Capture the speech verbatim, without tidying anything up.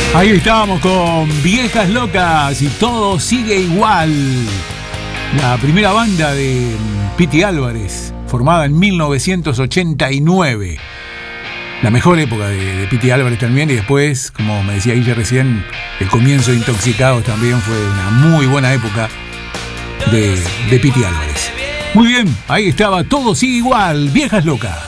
Ahí estábamos con Viejas Locas y todo sigue igual. La primera banda de Piti Álvarez, formada en mil novecientos ochenta y nueve. La mejor época de, de Piti Álvarez también, y después, como me decía Guille recién, el comienzo de Intoxicados también fue una muy buena época de, de Piti Álvarez. Muy bien, ahí estaba, todo sigue igual, Viejas Locas.